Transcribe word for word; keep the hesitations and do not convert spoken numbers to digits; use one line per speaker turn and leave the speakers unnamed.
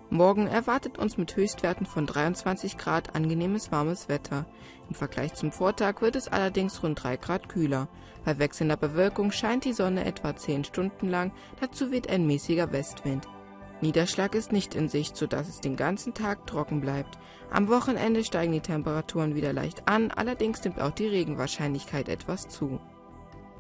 Morgen erwartet uns mit Höchstwerten von dreiundzwanzig Grad angenehmes warmes Wetter. Im Vergleich zum Vortag wird es allerdings rund drei Grad kühler. Bei wechselnder Bewölkung scheint die Sonne etwa zehn Stunden lang, dazu weht ein mäßiger Westwind. Niederschlag ist nicht in Sicht, sodass es den ganzen Tag trocken bleibt. Am Wochenende steigen die Temperaturen wieder leicht an, allerdings nimmt auch die Regenwahrscheinlichkeit etwas zu.